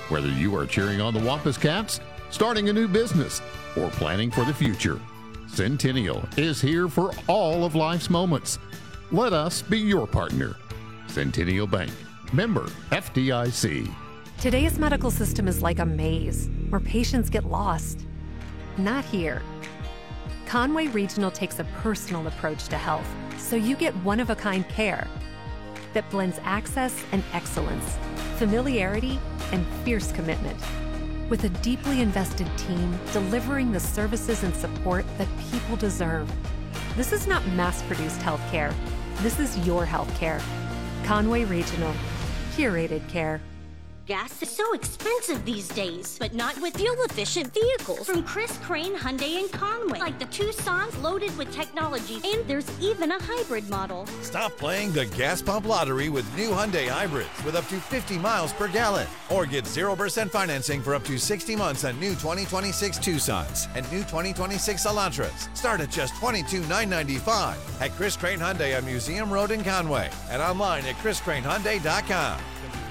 Whether you are cheering on the Wampus Cats, starting a new business, or planning for the future, Centennial is here for all of life's moments. Let us be your partner. Centennial Bank, member FDIC. Today's medical system is like a maze where patients get lost. Not here. Conway Regional takes a personal approach to health, so you get one-of-a-kind care that blends access and excellence, familiarity and fierce commitment, with a deeply invested team delivering the services and support that people deserve. This is not mass-produced healthcare. This is your healthcare. Conway Regional, curated care. Gas is so expensive these days, but not with fuel-efficient vehicles from Chris Crane Hyundai in Conway, like the Tucson's loaded with technology, and there's even a hybrid model. Stop playing the gas pump lottery with new Hyundai hybrids with up to 50 miles per gallon, or get 0% financing for up to 60 months on new 2026 Tucsons and new 2026 Elantras. Start at just $22,995 at Chris Crane Hyundai on Museum Road in Conway and online at chriscranehyundai.com.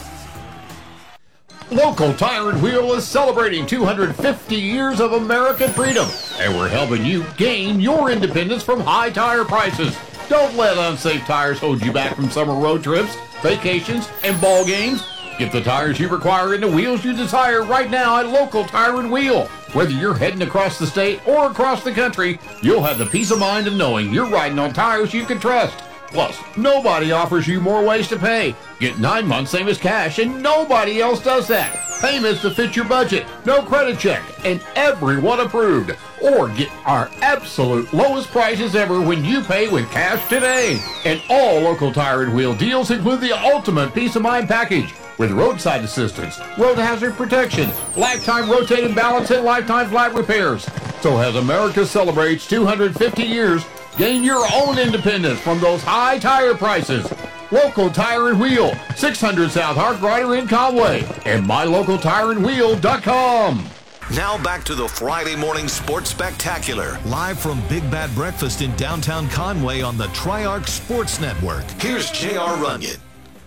Local Tire and Wheel is celebrating 250 years of American freedom, and we're helping you gain your independence from high tire prices. Don't let unsafe tires hold you back from summer road trips, vacations, and ball games. Get the tires you require and the wheels you desire right now at Local Tire and Wheel. Whether you're heading across the state or across the country, you'll have the peace of mind of knowing you're riding on tires you can trust. Plus, nobody offers you more ways to pay. Get 9 months same as cash, and nobody else does that. Payments to fit your budget, no credit check, and everyone approved. Or get our absolute lowest prices ever when you pay with cash today. And all Local Tire and Wheel deals include the ultimate peace of mind package with roadside assistance, road hazard protection, lifetime rotating balance, and lifetime flat repairs. So as America celebrates 250 years, gain your own independence from those high tire prices. Local Tire and Wheel, 600 South Harkrider in Conway, and mylocaltireandwheel.com. Now back to the Friday Morning Sports Spectacular, live from Big Bad Breakfast in downtown Conway on the Triarch Sports Network. Here's J.R. Runyon.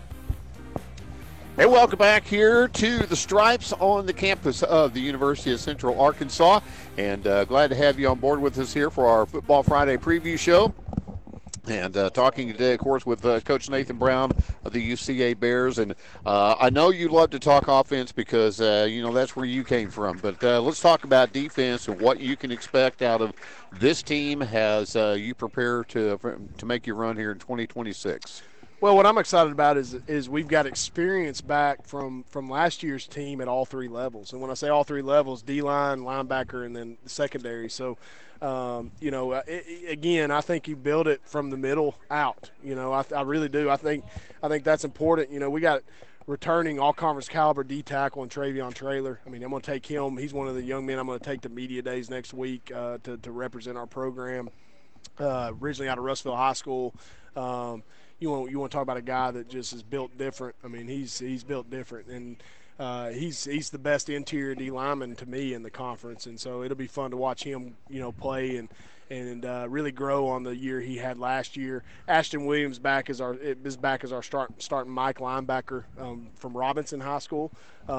Hey, welcome back here to the Stripes on the campus of the University of Central Arkansas. And glad to have you on board with us here for our Football Friday preview show. And talking today, of course, with Coach Nathan Brown of the UCA Bears. And I know you love to talk offense because, that's where you came from. But let's talk about defense and what you can expect out of this team as you prepare to make your run here in 2026. Well, what I'm excited about is we've got experience back from last year's team at all three levels. And when I say all three levels, D-line, linebacker, and then the secondary. So, again, I think you build it from the middle out. I really do. I think that's important. We got returning all-conference caliber D-tackle and Travion Traylor. I mean, I'm going to take him. He's one of the young men I'm going to take to media days next week to represent our program. Originally out of Russellville High School. You want to talk about a guy that just is built different. I mean, he's built different, and he's the best interior D lineman to me in the conference, and so it'll be fun to watch him, play and really grow on the year he had last year. Ashton Williams is back as our starting Mike linebacker from Robinson High School. He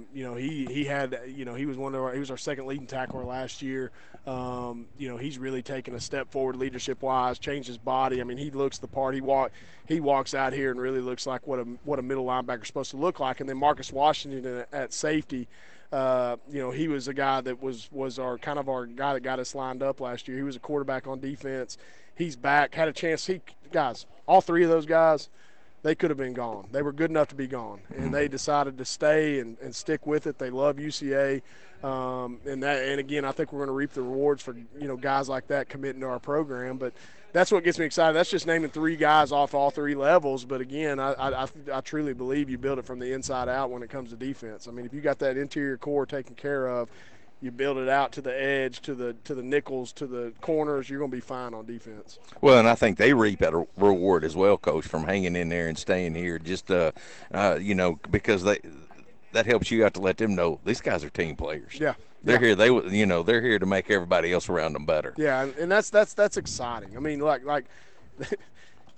was our second leading tackler last year. He's really taken a step forward leadership wise, changed his body. I mean, he looks the part. He walks out here and really looks like what a middle linebacker is supposed to look like. And then Marcus Washington at safety. He was a guy that was our guy that got us lined up last year. He was a quarterback on defense. He's back, had a chance. All three of those guys, they could have been gone. They were good enough to be gone, and they decided to stay and stick with it. They love UCA, and again, I think we're going to reap the rewards for guys like that committing to our program. But that's what gets me excited. That's just naming three guys off all three levels. But again, I truly believe you build it from the inside out when it comes to defense. I mean, if you got that interior core taken care of, you build it out to the edge, to the nickels, to the corners, you're going to be fine on defense. Well, and I think they reap a reward as well, Coach, from hanging in there and staying here. Just because that helps you out to let them know these guys are team players. Yeah. They're here. They're here to make everybody else around them better. Yeah, and that's exciting. I mean, like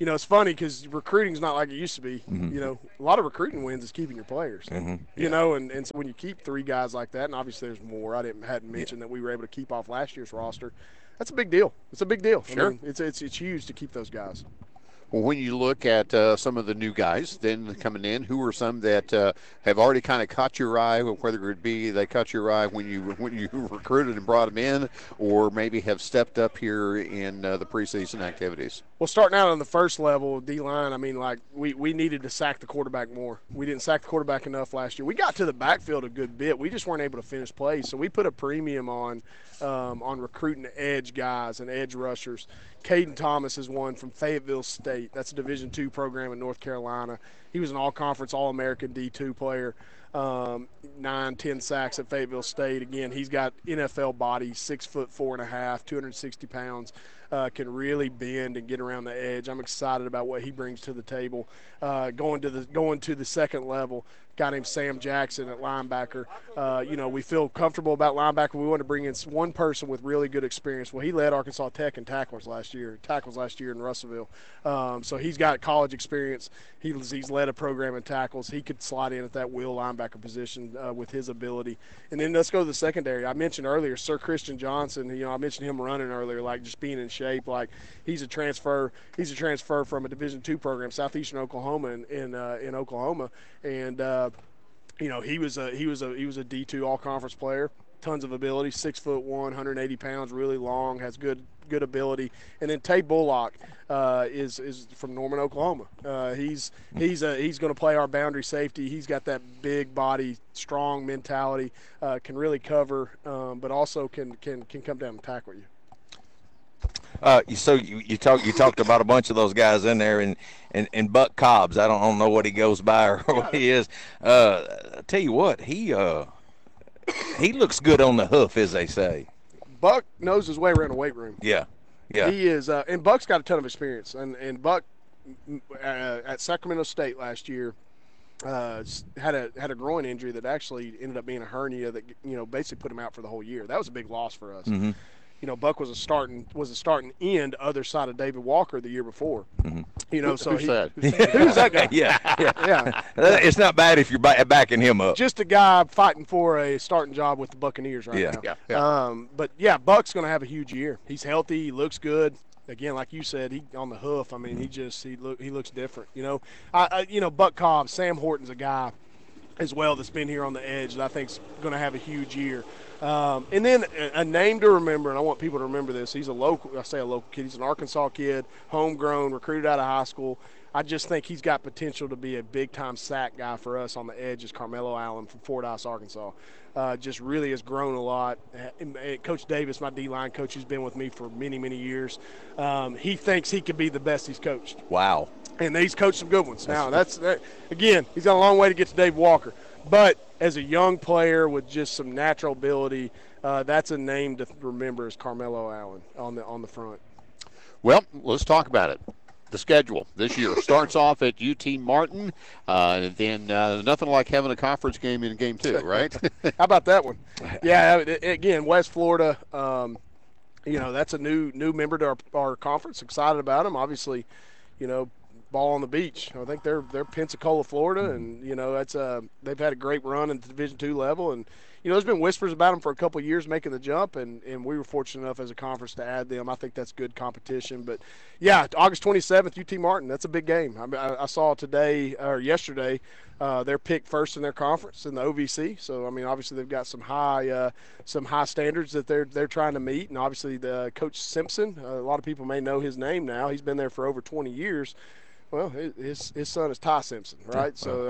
you know, it's funny because recruiting's not like it used to be. You know, a lot of recruiting wins is keeping your players. You know, and so when you keep 3 guys like that, and obviously there's more. I hadn't mentioned that we were able to keep off last year's roster. That's a big deal. It's a big deal. Sure. I mean, it's huge to keep those guys. Well, when you look at some of the new guys then coming in, who are some that have already kind of caught your eye, whether it be they caught your eye when you recruited and brought them in, or maybe have stepped up here in the preseason activities? Well, starting out on the first level, D-line, I mean, like, we needed to sack the quarterback more. We didn't sack the quarterback enough last year. We got to the backfield a good bit. We just weren't able to finish plays. So we put a premium on recruiting edge guys and edge rushers. Caden Thomas is one from Fayetteville State. That's a Division II program in North Carolina. He was an all-conference, all-American D2 player. 9-10 sacks at Fayetteville State. Again, he's got NFL body, 6'4.5", 260 pounds. Can really bend and get around the edge. I'm excited about what he brings to the table. Going to the second level, guy named Sam Jackson at linebacker. You know, we feel comfortable about linebacker. We want to bring in one person with really good experience. Well, he led Arkansas Tech in tackles last year in Russellville. So he's got college experience. He's led a program in tackles. He could slide in at that will linebacker position with his ability. And then let's go to the secondary. I mentioned earlier Sir Christian Johnson. You know, I mentioned him running earlier, like just being in shape. Like he's a transfer from a Division II program, Southeastern Oklahoma in Oklahoma, and you know, he was a D2 all-conference player. Tons of ability, 6'1", 180 pounds, really long, has good ability. And then Tay Bullock is from Norman, Oklahoma. He's going to play our boundary safety. He's got that big body, strong mentality, can really cover, but also can come down and tackle you. So you talked about a bunch of those guys in there, and Buck Cobbs. I don't know what he goes by or what he is. I tell you what, he looks good on the hoof, as they say. Buck knows his way around a weight room. Yeah. He is, and Buck's got a ton of experience. And Buck at Sacramento State last year had a groin injury that actually ended up being a hernia that basically put him out for the whole year. That was a big loss for us. Mm-hmm. You know, Buck was a starting end other side of David Walker the year before. Mm-hmm. You know, so who's that? Who's that guy? Yeah. It's not bad if you're backing him up. Just a guy fighting for a starting job with the Buccaneers right now. Yeah. But yeah, Buck's going to have a huge year. He's healthy. He looks good. Again, like you said, he on the hoof. I mean, he looks different. You know, Buck Cobb, Sam Horton's a guy as well that's been here on the edge that I think's going to have a huge year. And then a name to remember, and I want people to remember this. He's a local kid. He's an Arkansas kid, homegrown, recruited out of high school. I just think he's got potential to be a big-time sack guy for us on the edge is Carmelo Allen from Fordyce, Arkansas. Just really has grown a lot. Coach Davis, my D-line coach, who's been with me for many, many years, he thinks he could be the best he's coached. Wow. And he's coached some good ones. Now, again, he's got a long way to get to Dave Walker. But as a young player with just some natural ability, that's a name to remember is Carmelo Allen on the front. Well, let's talk about it. The schedule this year starts off at UT Martin, and then nothing like having a conference game in game 2, right? How about that one? Yeah, again, West Florida, that's a new member to our conference. Excited about them. Obviously, ball on the beach. I think they're Pensacola, Florida, and that's they've had a great run at the Division II level, and there's been whispers about them for a couple of years making the jump, and we were fortunate enough as a conference to add them. I think that's good competition. But yeah, August 27th, UT Martin. That's a big game. I saw yesterday they're picked first in their conference in the OVC. So obviously they've got some high standards that they're trying to meet, and obviously the Coach Simpson. A lot of people may know his name now. He's been there for over 20 years. Well, his son is Ty Simpson, right? So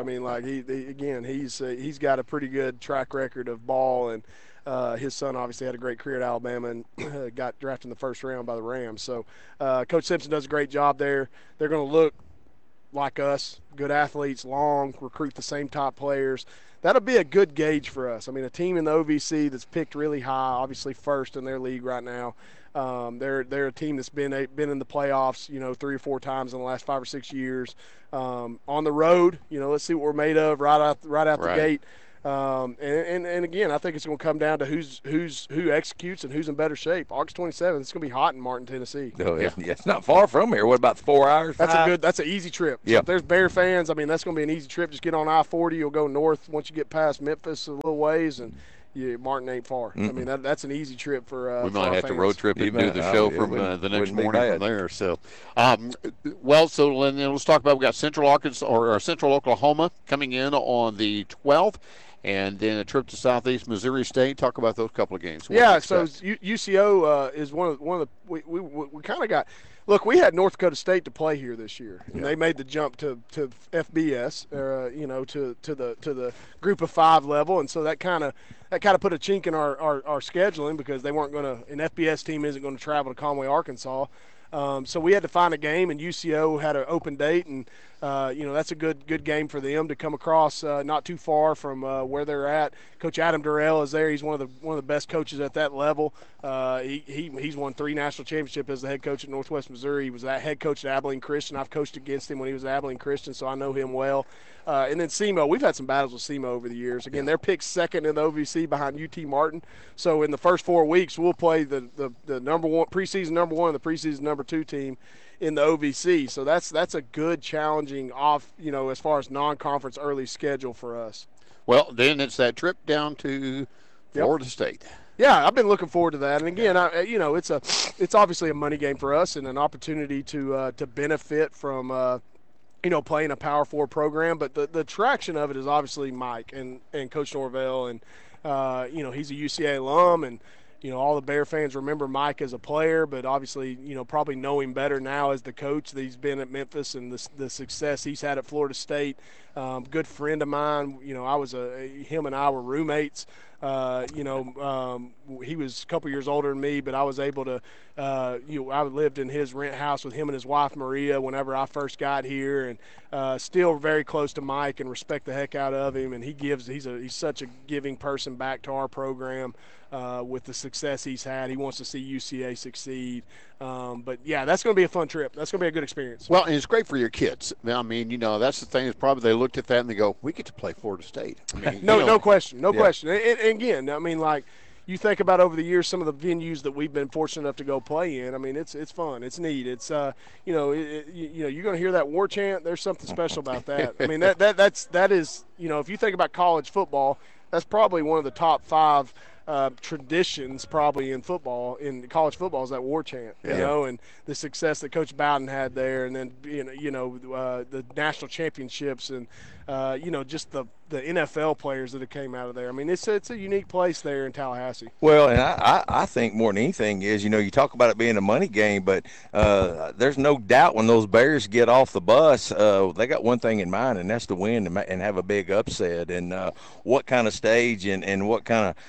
he's got a pretty good track record of ball, and his son obviously had a great career at Alabama and got drafted in the first round by the Rams. So Coach Simpson does a great job there. They're going to look like us, good athletes, long, recruit the same top players. That'll be a good gauge for us. A team in the OVC that's picked really high, obviously first in their league right now. They're a team that's been in the playoffs, 3 or 4 times in the last 5 or 6 years. On the road, let's see what we're made of right out the gate. And again, I think it's going to come down to who executes and who's in better shape. August 27th, it's going to be hot in Martin, Tennessee. No, it's not far from here. What about 4 hours? That's an easy trip. So if there's Bear fans, I mean, that's going to be an easy trip. Just get on I-40. You'll go north once you get past Memphis a little ways, and Martin ain't far. Mm-hmm. I mean, that's an easy trip for we might have fans. to road trip and do the show from the next morning from there. So, so then let's talk about, we got Central Arkansas or Central Oklahoma coming in on the 12th. And then a trip to Southeast Missouri State. Talk about those couple of games. Yeah, so UCO is one of the we kind of got. Look, we had North Dakota State to play here this year, and they made the jump to FBS, to the Group of 5 level, and so that kind of put a chink in our scheduling because they weren't going to. An FBS team isn't going to travel to Conway, Arkansas. So we had to find a game, and UCO had an open date, and that's a good game for them to come across not too far from where they're at. Coach Adam Durrell is there. He's one of the best coaches at that level. He's won 3 national championships as the head coach at Northwest Missouri. He was that head coach at Abilene Christian. I've coached against him when he was at Abilene Christian, so I know him well. And then SEMO, we've had some battles with SEMO over the years. Again, they're picked second in the OVC behind UT Martin. So in the first 4 weeks, we'll play the number one preseason number 1 and the preseason number 2 team in the OVC. So that's a good challenging as far as non-conference early schedule for us. Well, then it's that trip down to Florida State. Yeah, I've been looking forward to that. And again, it's obviously a money game for us and an opportunity to benefit from playing a Power 4 program. But the attraction of it is obviously Mike and Coach Norvell, and he's a UCA alum, and all the Bear fans remember Mike as a player, but obviously, probably know him better now as the coach that he's been at Memphis and the success he's had at Florida State. Good friend of mine. Him and I were roommates. He was a couple years older than me, but I was able to, I lived in his rent house with him and his wife Maria whenever I first got here, and still very close to Mike and respect the heck out of him. And he's such a giving person back to our program with the success he's had. He wants to see UCA succeed. But yeah, that's going to be a fun trip. That's going to be a good experience. Well, and it's great for your kids. I mean, that's the thing is probably they looked at that and they go, we get to play Florida State. I mean, no question. And again, I mean, like, you think about over the years some of the venues that we've been fortunate enough to go play in. I mean, it's fun. It's neat. It's you're going to hear that war chant. There's something special about that. I mean, that is if you think about college football, that's probably one of the top 5 traditions probably in college football is that war chant, and the success that Coach Bowden had there, and then the national championships, and just the NFL players that have came out of there. I mean, it's a unique place there in Tallahassee. Well, and I think more than anything is, you talk about it being a money game, but there's no doubt when those Bears get off the bus, they got one thing in mind, and that's to win and have a big upset. And what kind of stage and what kind of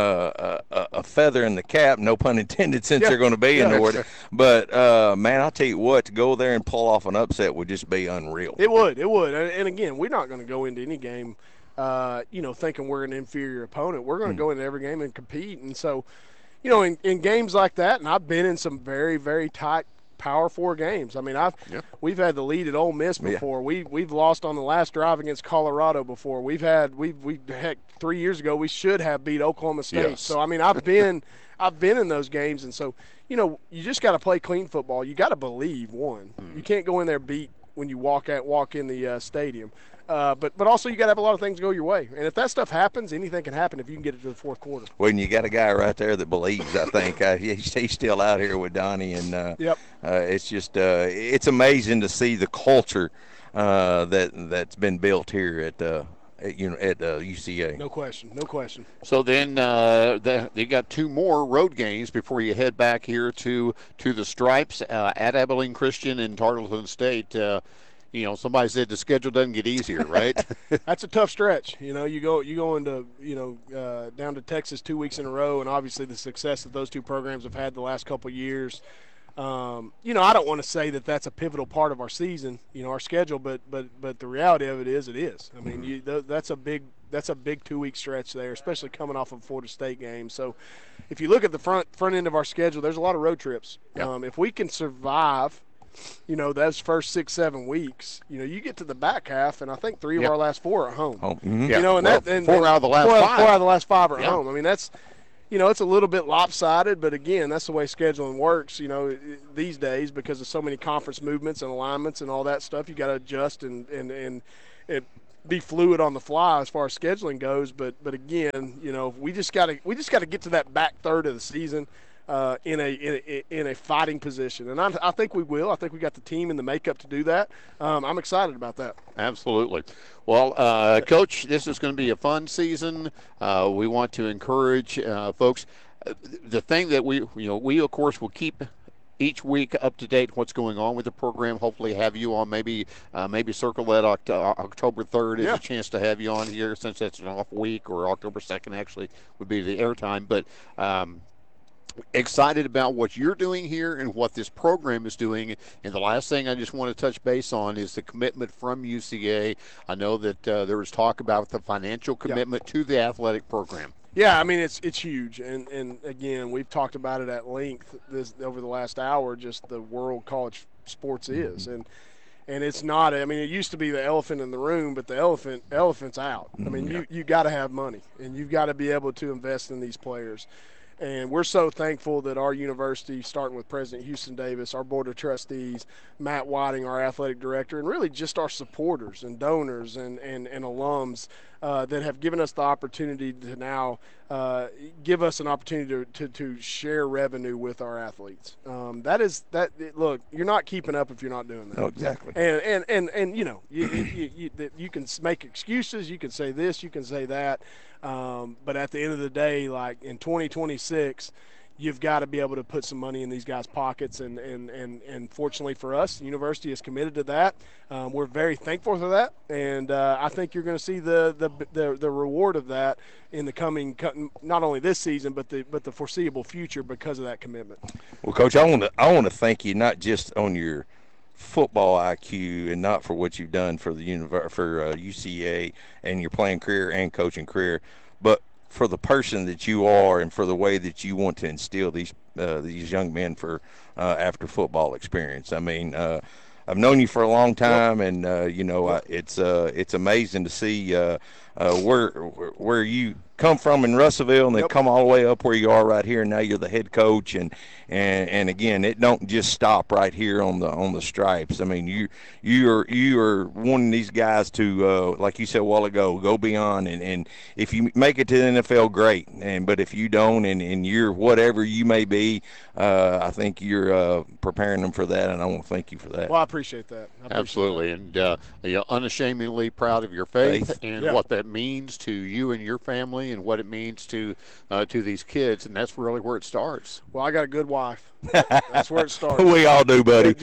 a feather in the cap, no pun intended, since they're going to be in the order. But man, I'll tell you what, to go there and pull off an upset would just be unreal. It would. And again, we're not going to go into any game thinking we're an inferior opponent. We're going to go into every game and compete. And so, in games like that, and I've been in some very, very tight Power 4 games. I mean, we've had the lead at Ole Miss before. Yeah. We've lost on the last drive against Colorado before. We heck 3 years ago we should have beat Oklahoma State. Yes. So I mean, I've been in those games, and so you just got to play clean football. You got to believe You can't go in there beat when you walk in the stadium. But also you got to have a lot of things go your way. And if that stuff happens, anything can happen if you can get it to the fourth quarter. Well, and you got a guy right there that believes, I think. He's still out here with Donnie. And it's just it's amazing to see the culture that's been built here at UCA. No question. So then you got 2 more road games before you head back here to the Stripes at Abilene Christian and Tarleton State. Somebody said the schedule doesn't get easier, right? That's a tough stretch. You go into down to Texas 2 weeks in a row, and obviously the success that those 2 programs have had the last couple of years. I don't want to say that that's a pivotal part of our season, our schedule, but the reality of it is. I mean, that's a big 2-week stretch there, especially coming off of a Florida State game. So, if you look at the front end of our schedule, there's a lot of road trips. Yep. If we can survive those first 6-7 weeks, you get to the back half, and I think 3 of our last 4 are at home. Mm-hmm. Yeah. And 4 out of the last 5. 4 out of the last 5 are at Yeah. home. I mean, that's, it's a little bit lopsided, but again, that's the way scheduling works, these days, because of so many conference movements and alignments and all that stuff. You got to adjust and be fluid on the fly as far as scheduling goes. But again, we just got to get to that back third of the season in a fighting position, and I think we will. I think we got the team and the makeup to do that. I'm excited about that. Absolutely. Well, Coach, this is going to be a fun season. We want to encourage folks. The thing that we of course will keep each week up to date what's going on with the program. Hopefully have you on maybe circle that October 3rd is a chance to have you on here, since that's an off week, or October 2nd actually would be the airtime. But excited about what you're doing here and what this program is doing. And the last thing I just want to touch base on is the commitment from UCA. I know that there was talk about the financial commitment to the athletic program. Yeah, I mean, it's huge, and again, we've talked about it at length over the last hour. Just the world college sports is, and it's not. I mean, it used to be the elephant in the room, but the elephant's out. I mean, you got to have money, and you've got to be able to invest in these players. And we're so thankful that our university, starting with President Houston Davis, our board of trustees, Matt Whiting, our athletic director, and really just our supporters and donors and alums that have given us the opportunity to now give us an opportunity to share revenue with our athletes. Look, you're not keeping up if you're not doing that. Oh, exactly. And you can make excuses. You can say this. You can say that. But at the end of the day, like in 2026, you've got to be able to put some money in these guys' pockets, and fortunately for us, the university is committed to that. We're very thankful for that, and I think you're going to see the reward of that in the coming, not only this season, but the foreseeable future because of that commitment. Well, Coach, I want to thank you not just on your football IQ and not for what you've done for the UCA and your playing career and coaching career, but for the person that you are and for the way that you want to instill these young men for after football experience. I mean, I've known you for a long time, and it's amazing to see where you come from in Russellville, and then come all the way up where you are right here. And now you're the head coach, and again, it don't just stop right here on the stripes. I mean, you are wanting these guys to, like you said a while ago, go beyond. And if you make it to the NFL, great. But if you don't, and you're whatever you may be, I think you're preparing them for that, and I want to thank you for that. Well, I appreciate that. Absolutely, and you're unashamedly proud of your faith and what that means to you and your family, and what it means to these kids, and that's really where it starts. Well, I got a good wife. That's where it starts. We all do, buddy.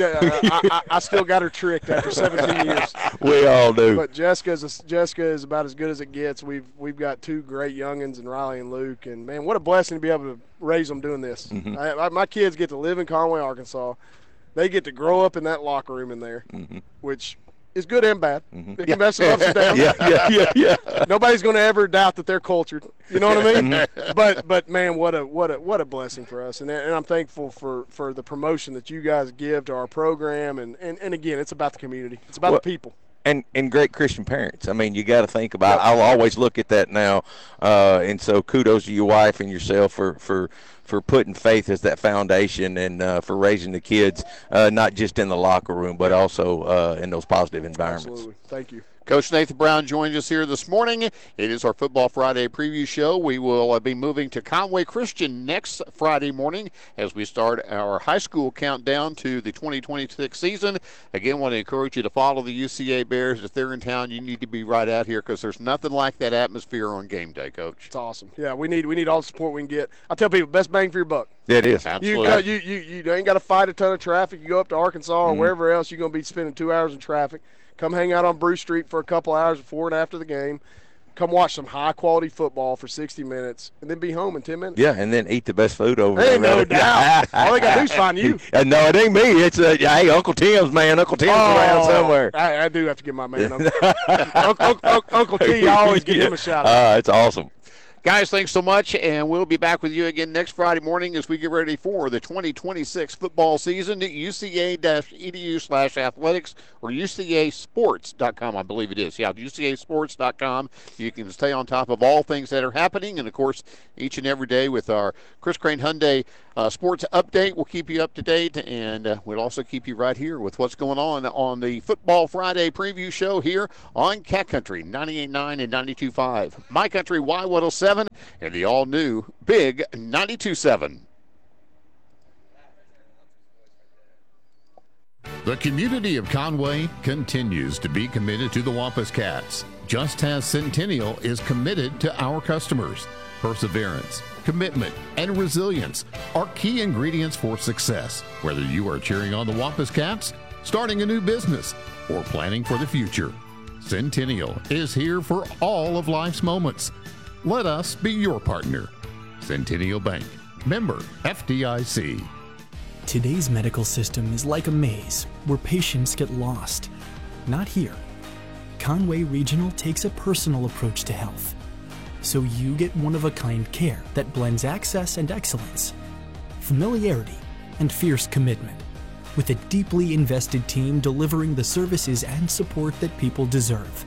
I still got her tricked after 17 years. We all do. But Jessica is about as good as it gets. We've got 2 great youngins in Riley and Luke, and man, what a blessing to be able to raise them doing this. Mm-hmm. My kids get to live in Conway, Arkansas. They get to grow up in that locker room in there, which is good and bad. It can have some ups and downs. Yeah. Nobody's going to ever doubt that they're cultured. You know what I mean? But man, what a blessing for us, and I'm thankful for the promotion that you guys give to our program, and again, it's about the community. It's about the people. And great Christian parents. I mean, you got to think about. I'll always look at that now, and so kudos to your wife and yourself for putting faith as that foundation, and for raising the kids, not just in the locker room, but also in those positive environments. Absolutely. Thank you. Coach Nathan Brown joins us here this morning. It is our Football Friday preview show. We will be moving to Conway Christian next Friday morning as we start our high school countdown to the 2026 season. Again, want to encourage you to follow the UCA Bears. If they're in town, you need to be right out here, because there's nothing like that atmosphere on game day, Coach. It's awesome. Yeah, we need all the support we can get. I tell people, best bang for your buck. It is. Absolutely. You ain't got to fight a ton of traffic. You go up to Arkansas or wherever else, you're going to be spending 2 hours in traffic. Come hang out on Bruce Street for a couple hours before and after the game. Come watch some high-quality football for 60 minutes, and then be home in 10 minutes. Yeah, and then eat the best food over there. Ain't no doubt. All they got to do is find you. No, it ain't me. It's hey, Uncle Tim's, man. Uncle Tim's around somewhere. I do have to give my man Uncle T. I always give him a shout-out. It's awesome. Guys, thanks so much, and we'll be back with you again next Friday morning as we get ready for the 2026 football season at uca-edu/athletics or ucasports.com, I believe it is. Yeah, ucasports.com. You can stay on top of all things that are happening, and, of course, each and every day with our Chris Crane Hyundai sports update. We'll keep you up to date, and we'll also keep you right here with what's going on the Football Friday preview show here on Cat Country 98.9 and 92.5. My Country Y107 and the all-new Big 92.7. The community of Conway continues to be committed to the Wampus Cats, just as Centennial is committed to our customers. Perseverance, commitment, and resilience are key ingredients for success, whether you are cheering on the Wampus Cats, starting a new business, or planning for the future. Centennial is here for all of life's moments. Let us be your partner. Centennial Bank, member FDIC. Today's medical system is like a maze where patients get lost. Not here. Conway Regional takes a personal approach to health, so you get one-of-a-kind care that blends access and excellence, familiarity and fierce commitment, with a deeply invested team delivering the services and support that people deserve.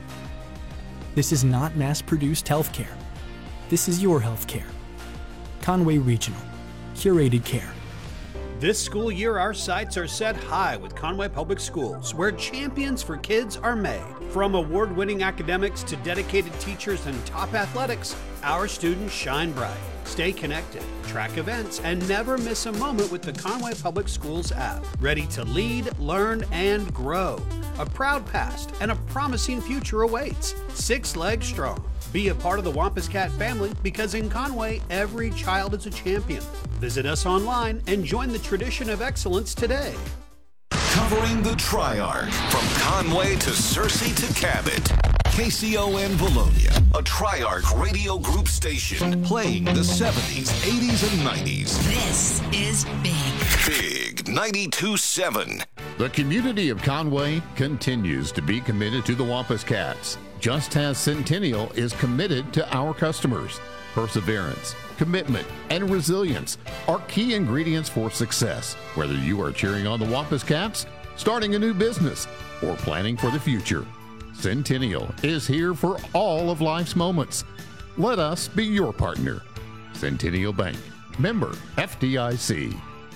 This is not mass-produced healthcare. This is your healthcare. Conway Regional, curated care. This school year, our sights are set high with Conway Public Schools, where champions for kids are made. From award-winning academics to dedicated teachers and top athletics, our students shine bright. Stay connected, track events, and never miss a moment with the Conway Public Schools app. Ready to lead, learn, and grow. A proud past and a promising future awaits. 6 legs strong. Be a part of the Wampus Cat family, because in Conway, every child is a champion. Visit us online and join the tradition of excellence today. Covering the Triarch from Conway to Searcy to Cabot. KCON Bologna, a Triarch Radio Group station playing the 70s, 80s, and 90s. This is Big. Big 92.7. The community of Conway continues to be committed to the Wampus Cats, just as Centennial is committed to our customers. Perseverance, commitment, and resilience are key ingredients for success, whether you are cheering on the Wampus Cats, starting a new business, or planning for the future. Centennial is here for all of life's moments. Let us be your partner. Centennial Bank, member FDIC.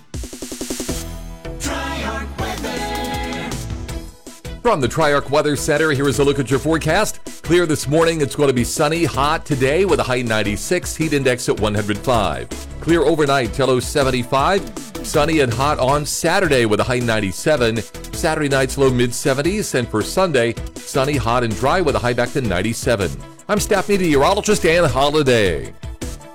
Triarch Weather. From the Triarch Weather Center, here is a look at your forecast. Clear this morning. It's going to be sunny, hot today with a high 96, heat index at 105. Clear overnight till low 75. Sunny and hot on Saturday with a high 97. Saturday night's low mid-70s. And for Sunday, sunny, hot, and dry with a high back to 97. I'm staff meteorologist Ann Holiday.